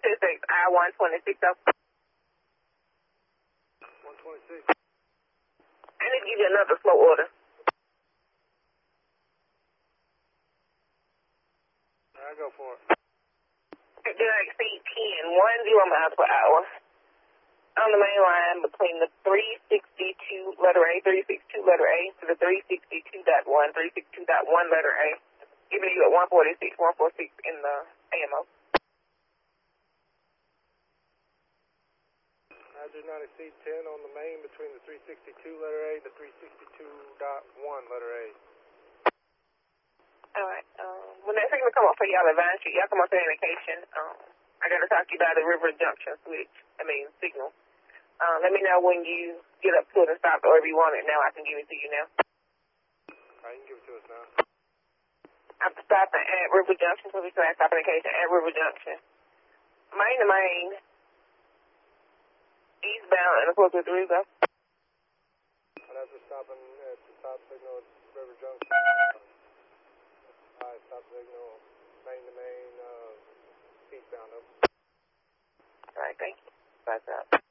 Pacific, I-126. 126. I need to give you another slow order. I go for it. It did not exceed 10 miles per hour. On the main line between the 362 letter A, 362 letter A to the 362.1, 362.1 letter A. Giving you at 146 in the AMO. I did not exceed 10 on the main between the 362 letter A to 362.1 letter A. Alright, when that signal come up for y'all advance you, y'all come up to indication. I gotta talk to you about the River Junction signal. Let me know when you get up to it and stop, or if you want it now, I can give it to you now. Alright, you can give it to us now. I'm stopping at River Junction, so we can stop indication at River Junction. Main to main, eastbound and of course with the River. And that's the stopping at the stop signal at River Junction. Alright, stop signal, main to main, eastbound up. Alright, thank you. Bye, up.